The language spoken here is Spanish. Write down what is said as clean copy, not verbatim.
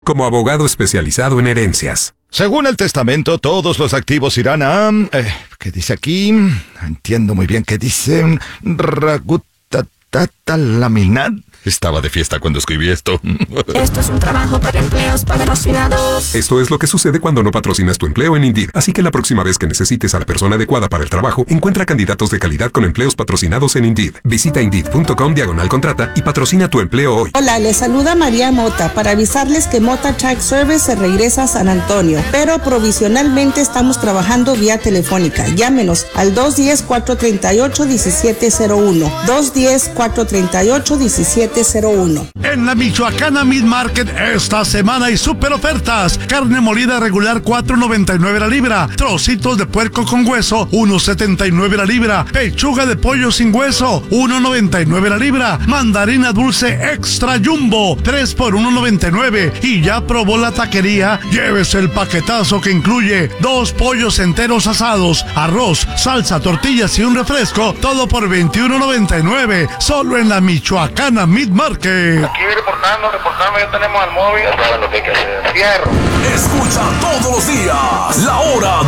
como abogado especializado en herencias. Según el testamento, todos los activos irán a... ¿qué dice aquí? Entiendo muy bien qué dice. Laminat. Estaba de fiesta cuando escribí esto. Esto es un trabajo para empleos patrocinados. Esto es lo que sucede cuando no patrocinas tu empleo en Indeed. Así que la próxima vez que necesites a la persona adecuada para el trabajo, encuentra candidatos de calidad con empleos patrocinados en Indeed. Visita Indeed.com/contrata y patrocina tu empleo hoy. Hola, les saluda María Mota para avisarles que Mota Track Service se regresa a San Antonio, pero provisionalmente estamos trabajando vía telefónica. Llámenos al 210-438-1701. 210-438-1701. En la Michoacana Meat Market esta semana hay super ofertas. Carne molida regular $4.99 la libra. Trocitos de puerco con hueso $1.79 la libra. Pechuga de pollo sin hueso $1.99 la libra. Mandarina dulce extra jumbo 3 por $1.99. Y ya probó la taquería, llévese el paquetazo que incluye 2 pollos enteros asados, arroz, salsa, tortillas y un refresco, todo por $21.99. Solo en la Michoacana Meat Market. Aquí reportando, ya tenemos al móvil. Ya saben lo que hay que hacer. Fierro. Escucha todos los días la hora